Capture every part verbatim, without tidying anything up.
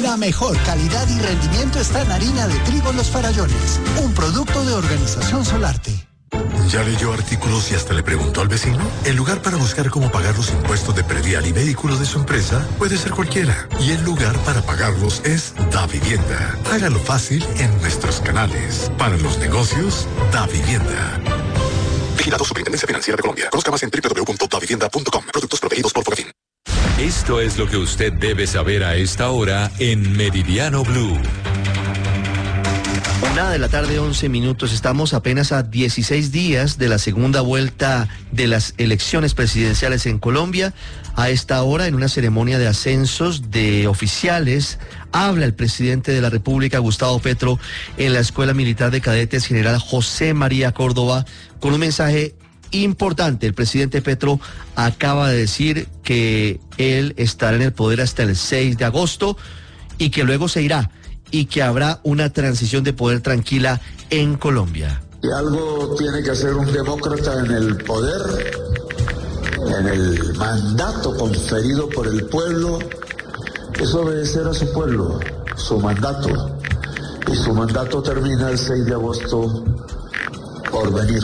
La mejor calidad y rendimiento está en harina de trigo Los Farallones, un producto de Organización Solarte. ¿Ya leyó artículos y hasta le preguntó al vecino? El lugar para buscar cómo pagar los impuestos de predial y vehículos de su empresa puede ser cualquiera. Y el lugar para pagarlos es DaVivienda. Hágalo fácil en nuestros canales. Para los negocios, DaVivienda. Vigilado Superintendencia Financiera de Colombia. Conozca más en doble u doble u doble u punto da vivienda punto com. Productos protegidos por Fogafín. Esto es lo que usted debe saber a esta hora en Meridiano Blue. Una de la tarde, once minutos. Estamos apenas a dieciséis días de la segunda vuelta de las elecciones presidenciales en Colombia. A esta hora, en una ceremonia de ascensos de oficiales, habla el presidente de la República, Gustavo Petro, en la Escuela Militar de Cadetes General José María Córdoba, con un mensaje importante. El presidente Petro acaba de decir que él estará en el poder hasta el seis de agosto y que luego se irá, y que habrá una transición de poder tranquila en Colombia. Y algo tiene que hacer un demócrata en el poder, en el mandato conferido por el pueblo, es obedecer a su pueblo, su mandato. Y su mandato termina el seis de agosto por venir.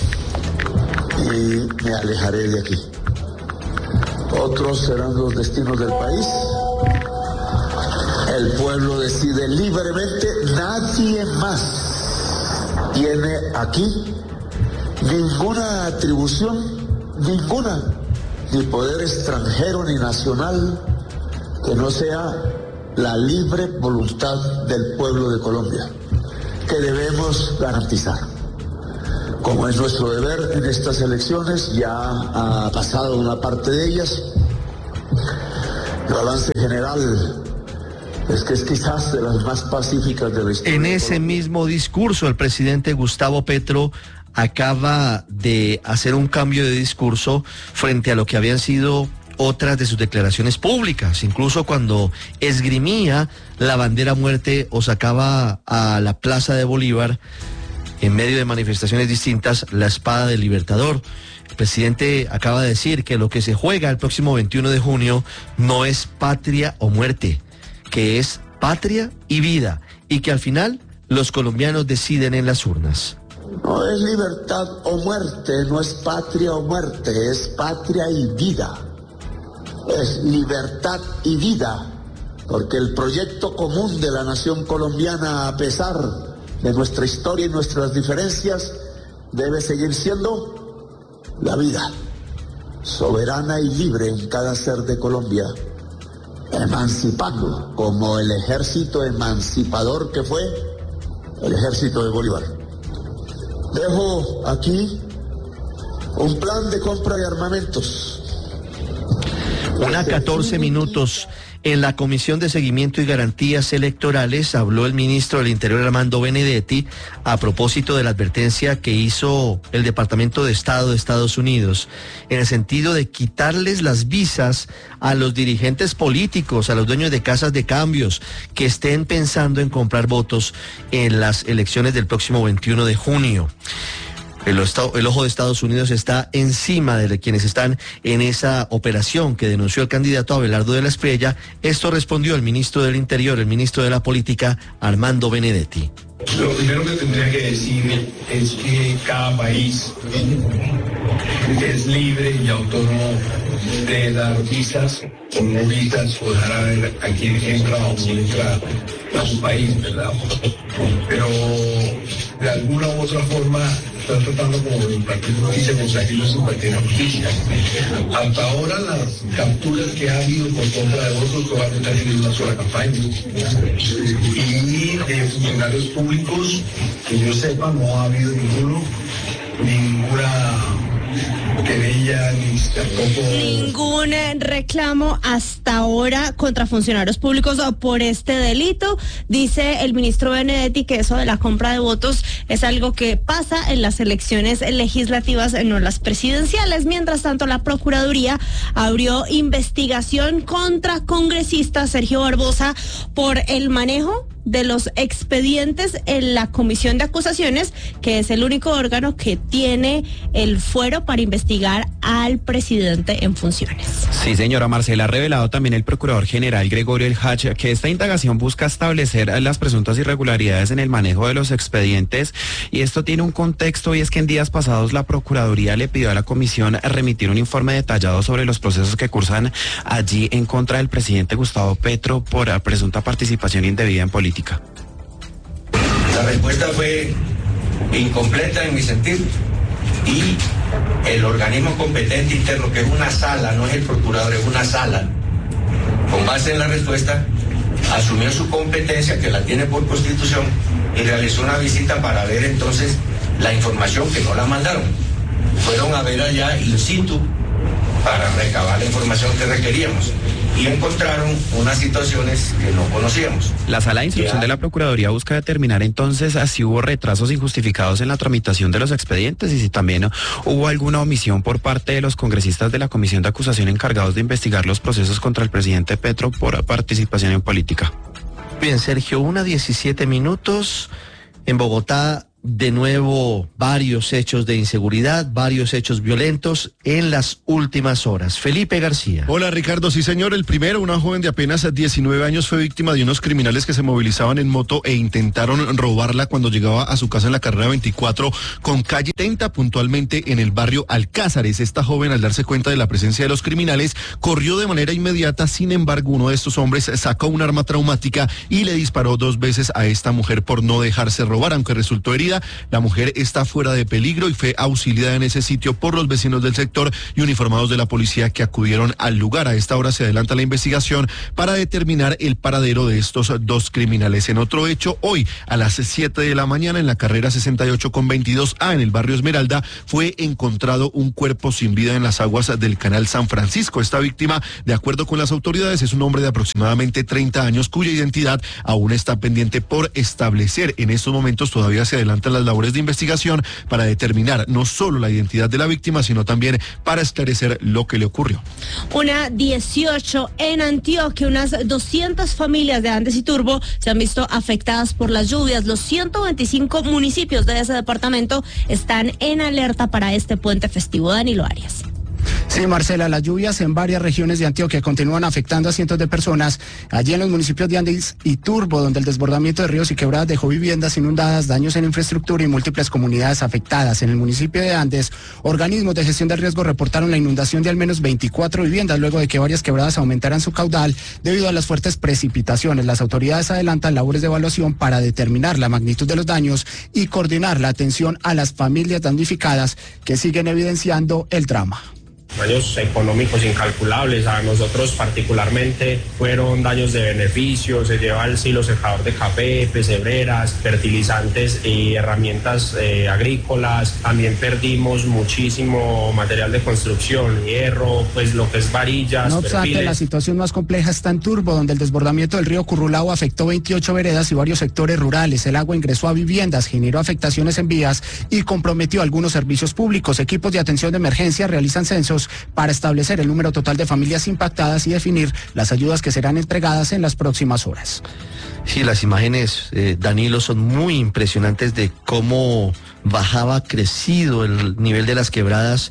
Y me alejaré de aquí. Otros serán los destinos del país. El pueblo decide libremente, nadie más tiene aquí ninguna atribución, ninguna, ni poder extranjero ni nacional que no sea la libre voluntad del pueblo de Colombia, que debemos garantizar. Como es nuestro deber en estas elecciones, ya ha pasado una parte de ellas. El balance general es que es quizás de las más pacíficas de la historia. En ese mismo discurso, el presidente Gustavo Petro acaba de hacer un cambio de discurso frente a lo que habían sido otras de sus declaraciones públicas. Incluso cuando esgrimía la bandera muerte o sacaba a la Plaza de Bolívar, en medio de manifestaciones distintas, la espada del Libertador. El presidente acaba de decir que lo que se juega el próximo veintiuno de junio no es patria o muerte, que es patria y vida, y que al final los colombianos deciden en las urnas. No es libertad o muerte, no es patria o muerte, es patria y vida. Es libertad y vida, porque el proyecto común de la nación colombiana, a pesar de nuestra historia y nuestras diferencias, debe seguir siendo la vida, soberana y libre en cada ser de Colombia, emancipando como el ejército emancipador que fue el ejército de Bolívar. Dejo aquí un plan de compra de armamentos. Una catorce minutos. En la Comisión de Seguimiento y Garantías Electorales habló el ministro del Interior, Armando Benedetti, a propósito de la advertencia que hizo el Departamento de Estado de Estados Unidos, en el sentido de quitarles las visas a los dirigentes políticos, a los dueños de casas de cambios, que estén pensando en comprar votos en las elecciones del próximo veintiuno de junio. El, el ojo de Estados Unidos está encima de quienes están en esa operación que denunció el candidato Abelardo de la Espriella. Esto respondió el ministro del Interior, el ministro de la Política, Armando Benedetti. Lo primero que tendría que decir es que cada país es libre y autónomo de dar visas o no visas o dejar a ver a quién entra o no entra a su país, ¿verdad? Pero de alguna u otra forma están tratando como de impartir justicia contra aquellos que impartieron justicia. Hasta ahora las capturas que ha habido por compra de votos probablemente han tenido una sola campaña. Y de funcionarios públicos, que yo sepa, no ha habido ninguno, ninguna querella, ni tampoco ningún reclamo hasta ahora contra funcionarios públicos por este delito. Dice el ministro Benedetti que eso de la compra de votos es algo que pasa en las elecciones legislativas, no las presidenciales. Mientras tanto, la Procuraduría abrió investigación contra congresista Sergio Barbosa por el manejo de los expedientes en la Comisión de Acusaciones, que es el único órgano que tiene el fuero para investigar investigar al presidente en funciones. Sí, señora Marcela, ha revelado también el procurador general Gregorio El Hach que esta indagación busca establecer las presuntas irregularidades en el manejo de los expedientes, y esto tiene un contexto, y es que en días pasados la Procuraduría le pidió a la comisión remitir un informe detallado sobre los procesos que cursan allí en contra del presidente Gustavo Petro por presunta participación indebida en política. La respuesta fue incompleta en mi sentido, y el organismo competente interno, que es una sala, no es el procurador, es una sala, con base en la respuesta, asumió su competencia, que la tiene por constitución, y realizó una visita para ver entonces la información que no la mandaron. Fueron a ver allá in situ para recabar la información que requeríamos, y encontraron unas situaciones que no conocíamos. La sala de instrucción ya. de la Procuraduría busca determinar entonces si hubo retrasos injustificados en la tramitación de los expedientes y si también hubo alguna omisión por parte de los congresistas de la Comisión de Acusación encargados de investigar los procesos contra el presidente Petro por participación en política. Bien, Sergio, una diecisiete minutos. En Bogotá, de nuevo, varios hechos de inseguridad, varios hechos violentos en las últimas horas. Felipe García. Hola, Ricardo. Sí, señor. El primero, una joven de apenas diecinueve años, fue víctima de unos criminales que se movilizaban en moto e intentaron robarla cuando llegaba a su casa en la carrera veinticuatro con calle treinta, puntualmente en el barrio Alcázares. Esta joven, al darse cuenta de la presencia de los criminales, corrió de manera inmediata. Sin embargo, uno de estos hombres sacó un arma traumática y le disparó dos veces a esta mujer por no dejarse robar, aunque resultó herida. La mujer está fuera de peligro y fue auxiliada en ese sitio por los vecinos del sector y uniformados de la policía que acudieron al lugar. A esta hora se adelanta la investigación para determinar el paradero de estos dos criminales. En otro hecho, hoy a las siete de la mañana en la carrera sesenta y ocho con veintidós A en el barrio Esmeralda fue encontrado un cuerpo sin vida en las aguas del canal San Francisco. Esta víctima, de acuerdo con las autoridades, es un hombre de aproximadamente treinta años cuya identidad aún está pendiente por establecer. En estos momentos todavía se adelanta las labores de investigación para determinar no solo la identidad de la víctima, sino también para esclarecer lo que le ocurrió. Una dieciocho en Antioquia, unas doscientas familias de Andes y Turbo se han visto afectadas por las lluvias. Los ciento veinticinco municipios de ese departamento están en alerta para este puente festivo. Danilo Arias. Sí, Marcela, las lluvias en varias regiones de Antioquia continúan afectando a cientos de personas. Allí en los municipios de Andes y Turbo, donde el desbordamiento de ríos y quebradas dejó viviendas inundadas, daños en infraestructura y múltiples comunidades afectadas. En el municipio de Andes, organismos de gestión de riesgo reportaron la inundación de al menos veinticuatro viviendas luego de que varias quebradas aumentaran su caudal debido a las fuertes precipitaciones. Las autoridades adelantan labores de evaluación para determinar la magnitud de los daños y coordinar la atención a las familias damnificadas que siguen evidenciando el drama. Daños económicos incalculables, a nosotros particularmente fueron daños de beneficios, se lleva el silo secador de café, pesebreras, fertilizantes y herramientas eh, agrícolas. También perdimos muchísimo material de construcción, hierro, pues lo que es varillas. No obstante, perfiles. La situación más compleja está en Turbo, donde el desbordamiento del río Currulao afectó veintiocho veredas y varios sectores rurales. El agua ingresó a viviendas, generó afectaciones en vías y comprometió algunos servicios públicos. Equipos de atención de emergencia realizan censos para establecer el número total de familias impactadas y definir las ayudas que serán entregadas en las próximas horas. Sí, las imágenes, eh, Danilo, son muy impresionantes de cómo bajaba crecido el nivel de las quebradas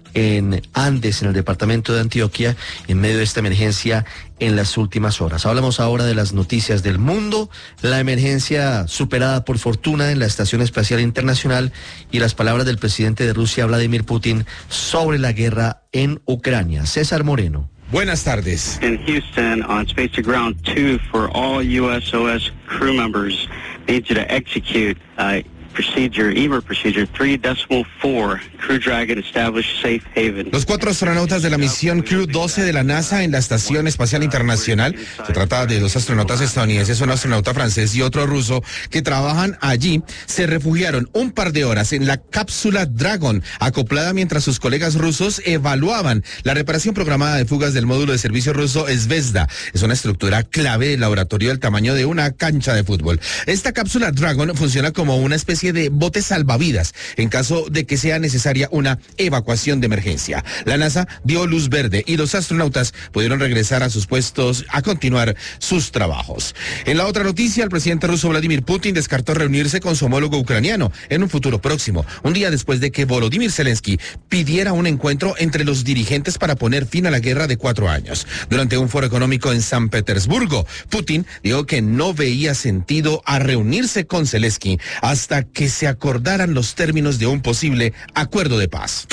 en Andes, en el departamento de Antioquia, en medio de esta emergencia en las últimas horas. Hablamos ahora de las noticias del mundo, la emergencia superada por fortuna en la Estación Espacial Internacional y las palabras del presidente de Rusia, Vladimir Putin, sobre la guerra en Ucrania. César Moreno. Buenas tardes. In Houston, on Space to Ground two, for all U S O S crew members, need you to execute uh, procedure, E M A procedure three decimal four, Crew Dragon established safe haven. Los cuatro astronautas de la misión Crew doce de la NASA en la Estación Espacial Internacional, se trata de dos astronautas estadounidenses, un astronauta francés y otro ruso, que trabajan allí, se refugiaron un par de horas en la cápsula Dragon, acoplada mientras sus colegas rusos evaluaban la reparación programada de fugas del módulo de servicio ruso Zvezda. Es una estructura clave del laboratorio del tamaño de una cancha de fútbol. Esta cápsula Dragon funciona como una especie especie de bote salvavidas en caso de que sea necesaria una evacuación de emergencia. La NASA dio luz verde y los astronautas pudieron regresar a sus puestos a continuar sus trabajos. En la otra noticia, el presidente ruso Vladimir Putin descartó reunirse con su homólogo ucraniano en un futuro próximo, un día después de que Volodymyr Zelensky pidiera un encuentro entre los dirigentes para poner fin a la guerra de cuatro años. Durante un foro económico en San Petersburgo, Putin dijo que no veía sentido a reunirse con Zelensky hasta que se acordaran los términos de un posible acuerdo de paz.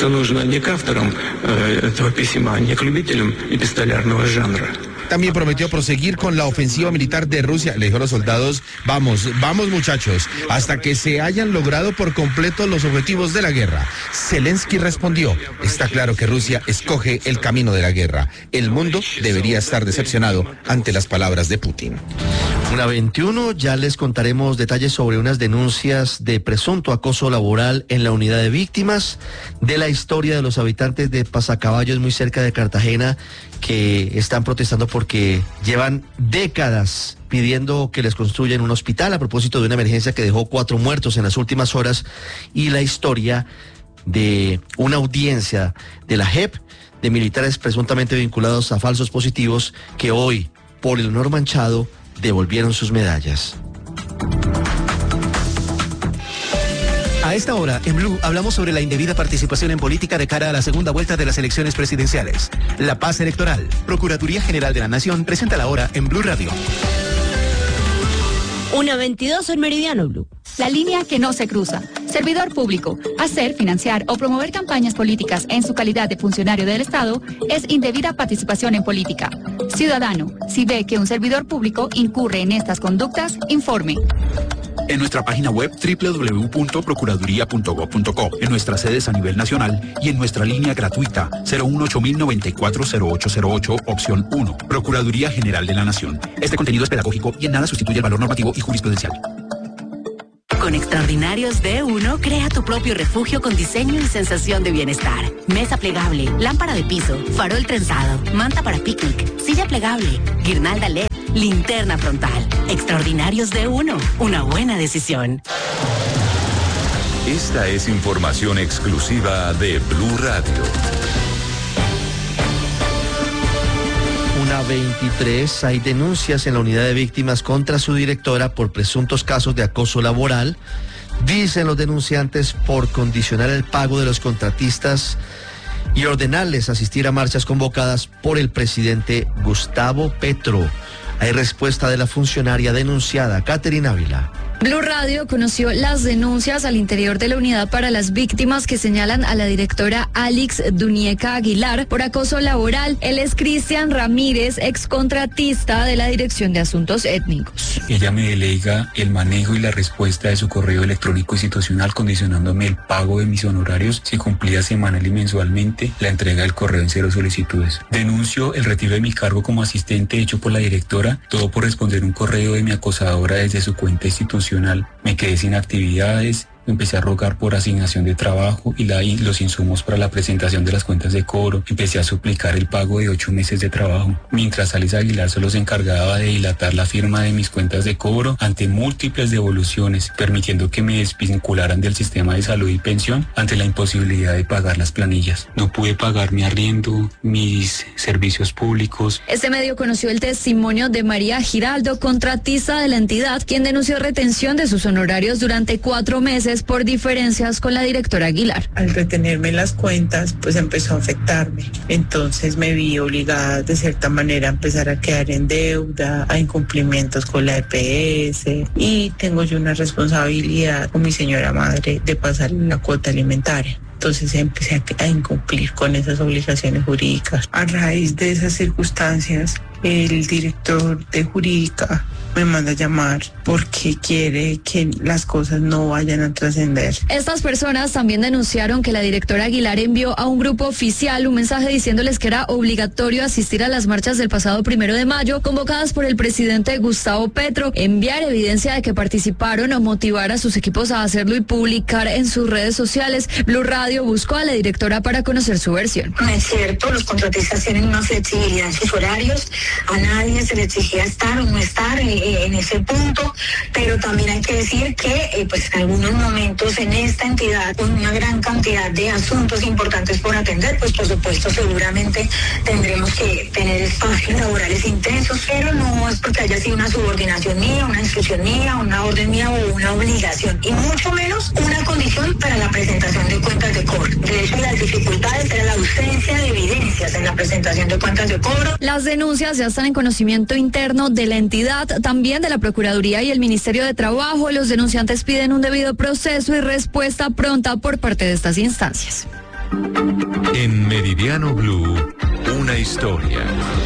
También prometió proseguir con la ofensiva militar de Rusia. Le dijo a los soldados, vamos, vamos muchachos, hasta que se hayan logrado por completo los objetivos de la guerra. Zelensky respondió, está claro que Rusia escoge el camino de la guerra. El mundo debería estar decepcionado ante las palabras de Putin. Una veintiuno, ya les contaremos detalles sobre unas denuncias de presunto acoso laboral en la unidad de víctimas, de la historia de los habitantes de Pasacaballos, muy cerca de Cartagena, que están protestando porque llevan décadas pidiendo que les construyan un hospital a propósito de una emergencia que dejó cuatro muertos en las últimas horas, y la historia de una audiencia de la J E P de militares presuntamente vinculados a falsos positivos que hoy, por el honor manchado, devolvieron sus medallas. A esta hora, en Blue, hablamos sobre la indebida participación en política de cara a la segunda vuelta de las elecciones presidenciales. La paz electoral. Procuraduría General de la Nación presenta la hora en Blue Radio. una veintidós en Meridiano Blue. La línea que no se cruza. Servidor público. Hacer, financiar o promover campañas políticas en su calidad de funcionario del Estado es indebida participación en política. Ciudadano, si ve que un servidor público incurre en estas conductas, informe. En nuestra página web doble u doble u doble u punto procuraduría punto gob punto co, en nuestras sedes a nivel nacional y en nuestra línea gratuita cero uno ocho mil noventa y cuatro cero ocho cero ocho, opción uno. Procuraduría General de la Nación. Este contenido es pedagógico y en nada sustituye el valor normativo y jurisprudencial. Con Extraordinarios de uno, crea tu propio refugio con diseño y sensación de bienestar. Mesa plegable, lámpara de piso, farol trenzado, manta para picnic, silla plegable, guirnalda L E D, linterna frontal. Extraordinarios de uno, una buena decisión. Esta es información exclusiva de Blue Radio. Una veintitrés, hay denuncias en la unidad de víctimas contra su directora por presuntos casos de acoso laboral. Dicen los denunciantes por condicionar el pago de los contratistas y ordenarles asistir a marchas convocadas por el presidente Gustavo Petro. Hay respuesta de la funcionaria denunciada, Caterina Ávila. Blue Radio conoció las denuncias al interior de la unidad para las víctimas que señalan a la directora Alex Dunieca Aguilar por acoso laboral. Él es Cristian Ramírez, excontratista de la Dirección de Asuntos Étnicos. Ella me delega el manejo y la respuesta de su correo electrónico institucional, condicionándome el pago de mis honorarios si cumplía semanal y mensualmente la entrega del correo en cero solicitudes. Denuncio el retiro de mi cargo como asistente hecho por la directora, todo por responder un correo de mi acosadora desde su cuenta institucional. Me quedé sin actividades, empecé a rogar por asignación de trabajo y, la, y los insumos para la presentación de las cuentas de cobro. Empecé a suplicar el pago de ocho meses de trabajo, mientras Alex Aguilar solo se encargaba de dilatar la firma de mis cuentas de cobro ante múltiples devoluciones, permitiendo que me desvincularan del sistema de salud y pensión ante la imposibilidad de pagar las planillas. No pude pagar mi arriendo, mis servicios públicos. Este medio conoció el testimonio de María Giraldo, contratista de la entidad, quien denunció retención de sus honorarios durante cuatro meses por diferencias con la directora Aguilar. Al retenerme las cuentas, pues empezó a afectarme. Entonces me vi obligada de cierta manera a empezar a quedar en deuda, a incumplimientos con la E P S, y tengo yo una responsabilidad con mi señora madre de pasarle la cuota alimentaria. Entonces empecé a, a incumplir con esas obligaciones jurídicas. A raíz de esas circunstancias, el director de Jurídica me manda a llamar porque quiere que las cosas no vayan a trascender. Estas personas también denunciaron que la directora Aguilar envió a un grupo oficial un mensaje diciéndoles que era obligatorio asistir a las marchas del pasado primero de mayo convocadas por el presidente Gustavo Petro, enviar evidencia de que participaron o motivar a sus equipos a hacerlo y publicar en sus redes sociales. Blue Radio buscó a la directora para conocer su versión. No es cierto, los contratistas tienen una flexibilidad en sus horarios, a nadie se le exigía estar o no estar, y eh, en ese punto, pero también hay que decir que eh, pues en algunos momentos en esta entidad, con una gran cantidad de asuntos importantes por atender, pues por supuesto seguramente tendremos que tener espacios laborales intensos, pero no es porque haya sido una subordinación mía, una instrucción mía, una orden mía o una obligación, y mucho menos una condición para la presentación de cuentas de cobro. De hecho, las dificultades era la ausencia de evidencias en la presentación de cuentas de cobro. Las denuncias ya están en conocimiento interno de la entidad, también de la Procuraduría y el Ministerio de Trabajo. Los denunciantes piden un debido proceso y respuesta pronta por parte de estas instancias. En Meridiano Blue, una historia.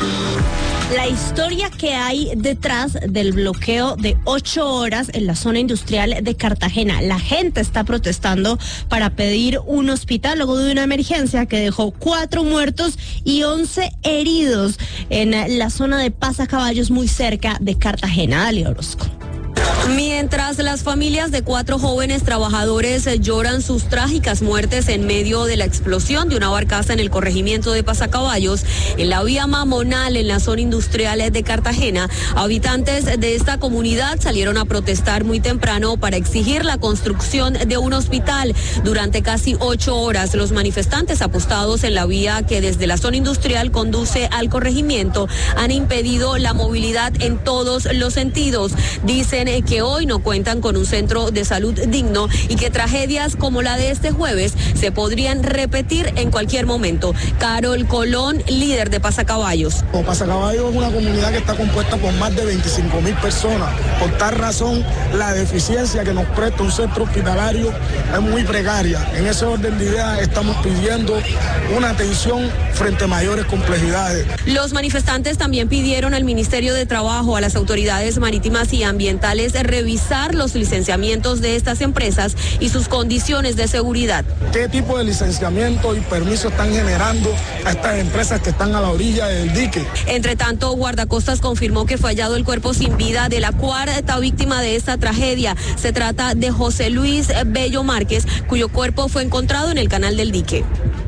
La historia que hay detrás del bloqueo de ocho horas en la zona industrial de Cartagena. La gente está protestando para pedir un hospital luego de una emergencia que dejó cuatro muertos y once heridos en la zona de Pasacaballos, muy cerca de Cartagena. Dale, Orozco. Mientras las familias de cuatro jóvenes trabajadores lloran sus trágicas muertes en medio de la explosión de una barcaza en el corregimiento de Pasacaballos, en la vía Mamonal, en la zona industrial de Cartagena, habitantes de esta comunidad salieron a protestar muy temprano para exigir la construcción de un hospital. Durante casi ocho horas, los manifestantes apostados en la vía que desde la zona industrial conduce al corregimiento han impedido la movilidad en todos los sentidos. Dicen que hoy no cuentan con un centro de salud digno y que tragedias como la de este jueves se podrían repetir en cualquier momento. Carol Colón, líder de Pasacaballos. Pasacaballos es una comunidad que está compuesta por más de veinticinco mil personas. Por tal razón, la deficiencia que nos presta un centro hospitalario es muy precaria. En ese orden de ideas estamos pidiendo una atención frente a mayores complejidades. Los manifestantes también pidieron al Ministerio de Trabajo, a las autoridades marítimas y ambientales revisar los licenciamientos de estas empresas y sus condiciones de seguridad. ¿Qué tipo de licenciamiento y permiso están generando a estas empresas que están a la orilla del dique? Entre tanto, Guardacostas confirmó que fue hallado el cuerpo sin vida de la cuarta víctima de esta tragedia. Se trata de José Luis Bello Márquez, cuyo cuerpo fue encontrado en el canal del dique.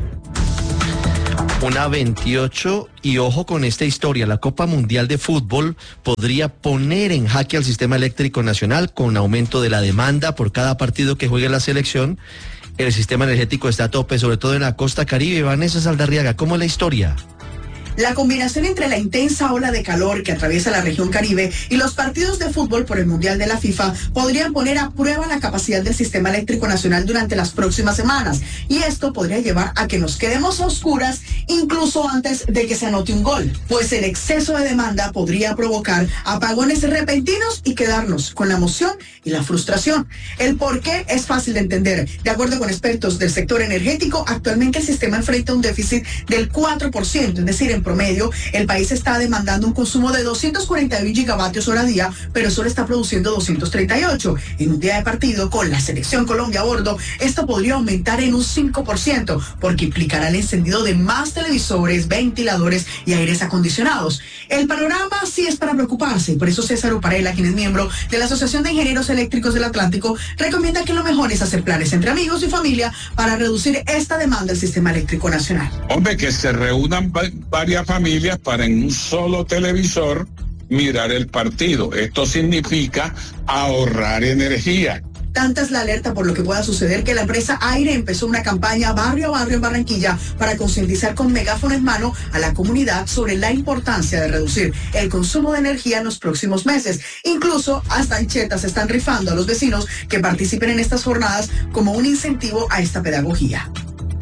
Una veintiocho, y ojo con esta historia, la Copa Mundial de Fútbol podría poner en jaque al sistema eléctrico nacional con aumento de la demanda por cada partido que juegue la selección. El sistema energético está a tope, sobre todo en la costa caribe. Vanessa Saldarriaga, ¿cómo es la historia? La combinación entre la intensa ola de calor que atraviesa la región Caribe y los partidos de fútbol por el Mundial de la FIFA podrían poner a prueba la capacidad del sistema eléctrico nacional durante las próximas semanas. Y esto podría llevar a que nos quedemos a oscuras incluso antes de que se anote un gol, pues el exceso de demanda podría provocar apagones repentinos y quedarnos con la emoción y la frustración. El por qué es fácil de entender. De acuerdo con expertos del sector energético, actualmente el sistema enfrenta un déficit del cuatro por ciento, es decir, en promedio, el país está demandando un consumo de doscientos cuarenta y uno gigavatios hora día, pero solo está produciendo doscientos treinta y ocho. En un día de partido con la Selección Colombia a bordo, esto podría aumentar en un cinco por ciento, porque implicará el encendido de más televisores, ventiladores y aires acondicionados. El panorama sí es para preocuparse, y por eso César Uparela, quien es miembro de la Asociación de Ingenieros Eléctricos del Atlántico, recomienda que lo mejor es hacer planes entre amigos y familia para reducir esta demanda del sistema eléctrico nacional. Hombre, que se reúnan varias familias para en un solo televisor mirar el partido. Esto significa ahorrar energía. Tanta es la alerta por lo que pueda suceder que la empresa Aire empezó una campaña barrio a barrio en Barranquilla para concientizar con megáfono en mano a la comunidad sobre la importancia de reducir el consumo de energía en los próximos meses. Incluso hasta anchetas están rifando a los vecinos que participen en estas jornadas como un incentivo a esta pedagogía.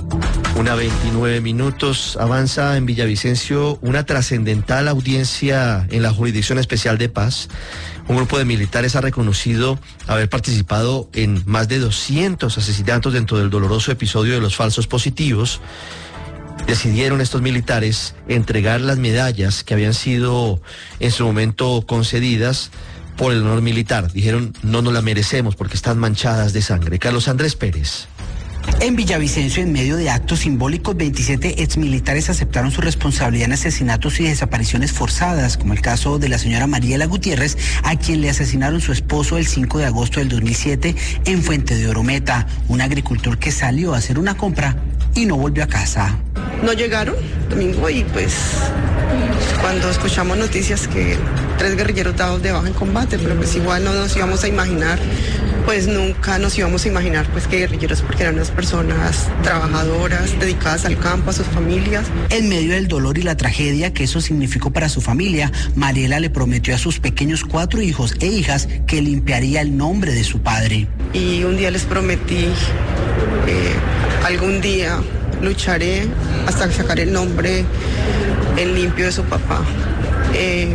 Una veintinueve minutos, avanza en Villavicencio una trascendental audiencia en la Jurisdicción Especial de Paz. Un grupo de militares ha reconocido haber participado en más de doscientos asesinatos dentro del doloroso episodio de los falsos positivos. Decidieron estos militares entregar las medallas que habían sido en su momento concedidas por el honor militar. Dijeron, no nos las merecemos porque están manchadas de sangre. Carlos Andrés Pérez. En Villavicencio, en medio de actos simbólicos, veintisiete exmilitares aceptaron su responsabilidad en asesinatos y desapariciones forzadas, como el caso de la señora Mariela Gutiérrez, a quien le asesinaron su esposo el cinco de agosto del dos mil siete en Fuente de Orometa, un agricultor que salió a hacer una compra y no volvió a casa. No llegaron domingo y pues cuando escuchamos noticias que tres guerrilleros dados de baja en combate, pero pues igual no nos íbamos a imaginar, pues nunca nos íbamos a imaginar pues que guerrilleros, porque eran unas personas trabajadoras, dedicadas al campo, a sus familias. En medio del dolor y la tragedia que eso significó para su familia, Mariela le prometió a sus pequeños cuatro hijos e hijas que limpiaría el nombre de su padre. Y un día les prometí, eh, algún día lucharé hasta sacar el nombre en limpio de su papá. Eh,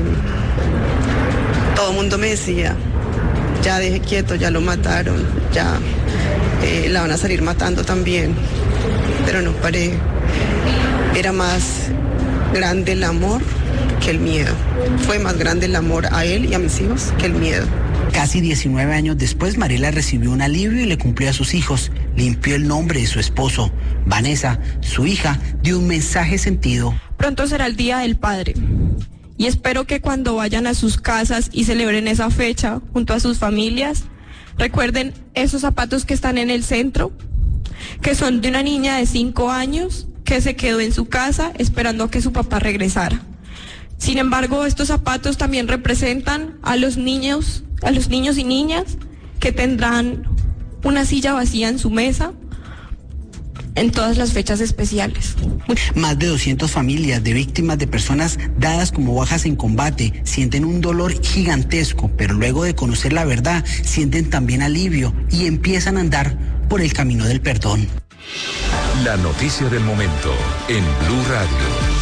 todo el mundo me decía, ya deje quieto, ya lo mataron, ya eh, la van a salir matando también, pero no paré. Era más grande el amor que el miedo. Fue más grande el amor a él y a mis hijos que el miedo. Casi diecinueve años después, Mariela recibió un alivio y le cumplió a sus hijos. Limpió el nombre de su esposo. Vanessa, su hija, dio un mensaje sentido. Pronto será el Día del Padre. Y espero que cuando vayan a sus casas y celebren esa fecha junto a sus familias, recuerden esos zapatos que están en el centro, que son de una niña de cinco años que se quedó en su casa esperando a que su papá regresara. Sin embargo, estos zapatos también representan a los niños, a los niños y niñas que tendrán una silla vacía en su mesa en todas las fechas especiales. Más de doscientas familias de víctimas de personas dadas como bajas en combate sienten un dolor gigantesco, pero luego de conocer la verdad sienten también alivio y empiezan a andar por el camino del perdón. La noticia del momento en Blue Radio.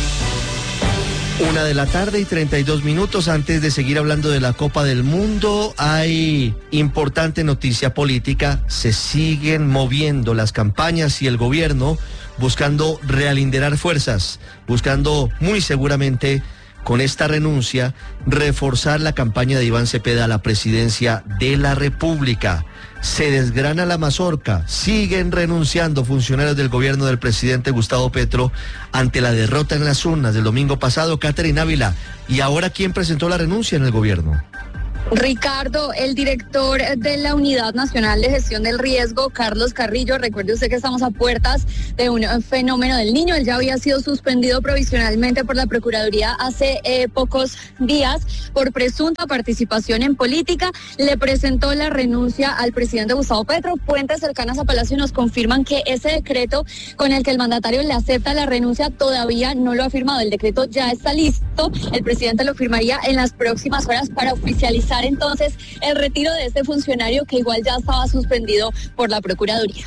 Una de la tarde y treinta y dos minutos. Antes de seguir hablando de la Copa del Mundo, hay importante noticia política. Se siguen moviendo las campañas y el gobierno buscando realinderar fuerzas, buscando muy seguramente con esta renuncia reforzar la campaña de Iván Cepeda a la presidencia de la República. Se desgrana la mazorca, siguen renunciando funcionarios del gobierno del presidente Gustavo Petro ante la derrota en las urnas del domingo pasado. Catherine Ávila, ¿y ahora quién presentó la renuncia en el gobierno? Ricardo, el director de la Unidad Nacional de Gestión del Riesgo, Carlos Carrillo, recuerde usted que estamos a puertas de un fenómeno del Niño. Él ya había sido suspendido provisionalmente por la Procuraduría hace eh, pocos días por presunta participación en política. Le presentó la renuncia al presidente Gustavo Petro. Fuentes cercanas a Palacio nos confirman que ese decreto con el que el mandatario le acepta la renuncia todavía no lo ha firmado. El decreto ya está listo. El presidente lo firmaría en las próximas horas para oficializar entonces el retiro de este funcionario que igual ya estaba suspendido por la Procuraduría.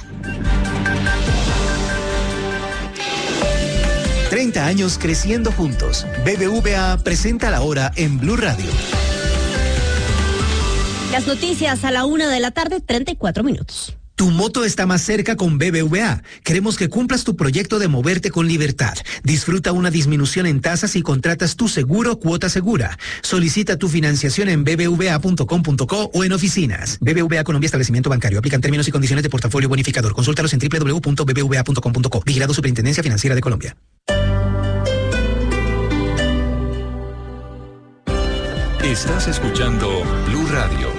treinta años creciendo juntos. B B V A presenta la hora en Blue Radio. Las noticias a la una de la tarde, treinta y cuatro minutos. Tu moto está más cerca con B B V A. Queremos que cumplas tu proyecto de moverte con libertad. Disfruta una disminución en tasas si contratas tu seguro Cuota Segura. Solicita tu financiación en b b v a punto com punto co o en oficinas. B B V A Colombia Establecimiento Bancario. Aplican términos y condiciones de portafolio bonificador. Consúltalos en w w w punto b b v a punto com punto co. Vigilado Superintendencia Financiera de Colombia. Estás escuchando Blue Radio.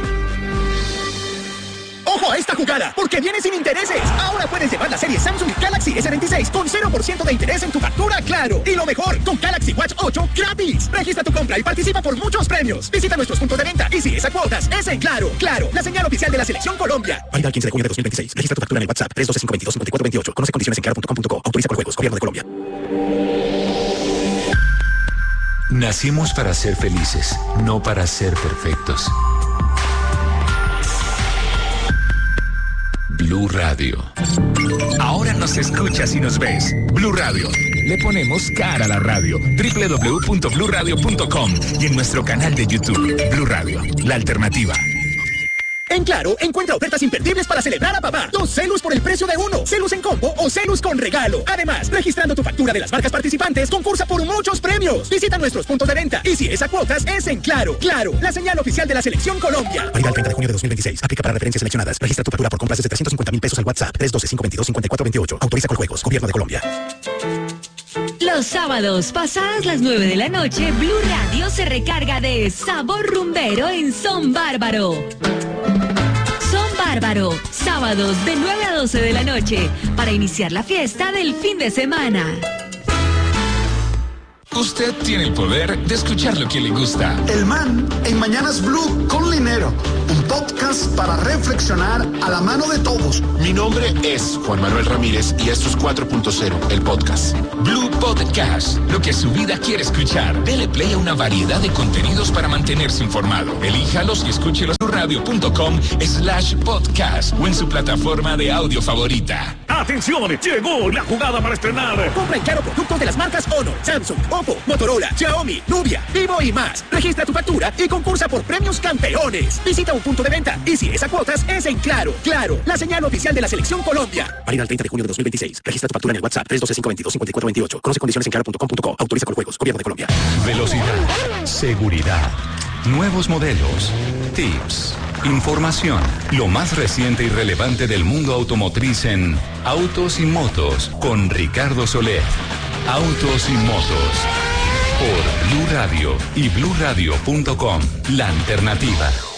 ¡Ojo a esta jugada! Porque viene sin intereses. Ahora puedes llevar la serie Samsung Galaxy S veintiséis con cero por ciento de interés en tu factura Claro. Y lo mejor, con Galaxy Watch ocho gratis. Registra tu compra y participa por muchos premios. Visita nuestros puntos de venta y si es a cuotas, es en Claro. Claro, la señal oficial de la Selección Colombia. Válida el quince de junio de dos mil veintiséis. Registra tu factura en el WhatsApp tres uno dos, cinco dos dos, cinco cuatro dos ocho. Conoce condiciones en claro punto com punto co. Autoriza por juegos. Gobierno de Colombia. Nacimos para ser felices, no para ser perfectos. Blue Radio. Ahora nos escuchas y nos ves. Blue Radio. Le ponemos cara a la radio. doble u doble u doble u punto blue radio punto com y en nuestro canal de YouTube. Blue Radio, la alternativa. En Claro, encuentra ofertas imperdibles para celebrar a papá. Dos celus por el precio de uno. Celus en combo o celus con regalo. Además, registrando tu factura de las marcas participantes, concursa por muchos premios. Visita nuestros puntos de venta y si es a cuotas, es en Claro. Claro, la señal oficial de la Selección Colombia. Válida el treinta de junio de dos mil veintiséis. Aplica para referencias seleccionadas. Registra tu factura por compras desde trescientos cincuenta mil pesos al WhatsApp tres uno dos, cinco dos dos, cinco cuatro dos ocho. Autoriza con juegos. Gobierno de Colombia. Los sábados, pasadas las nueve de la noche, Blue Radio se recarga de sabor rumbero en Son Bárbaro. Son Bárbaro, sábados de nueve a doce de la noche, para iniciar la fiesta del fin de semana. Usted tiene el poder de escuchar lo que le gusta. El Man en Mañanas Blue con Linero, un podcast para reflexionar a la mano de todos. Mi nombre es Juan Manuel Ramírez y esto es cuatro punto cero, el podcast. Blue Podcast, lo que su vida quiere escuchar. Dele play a una variedad de contenidos para mantenerse informado. Elíjalos y escúchelos en radio.com slash podcast o en su plataforma de audio favorita. ¡Atención! Llegó la jugada para estrenar. Compra en Claro productos de las marcas Honor, Samsung, Oppo, Motorola, Xiaomi, Nubia, Vivo y más. Registra tu factura y concursa por premios campeones. Visita un punto de venta y si es a cuotas, es en Claro. Claro, la señal oficial de la Selección Colombia. Válida al treinta de junio de dos mil veintiséis. Registra tu factura en el WhatsApp tres uno dos cinco dos dos cinco cuatro dos ocho. Conoce condiciones en claro punto com punto co. Autoriza con juegos. Gobierno de Colombia. Velocidad, seguridad, nuevos modelos, tips, información, lo más reciente y relevante del mundo automotriz en Autos y Motos con Ricardo Soler. Autos y Motos por Blue Radio y blue radio punto com, la alternativa.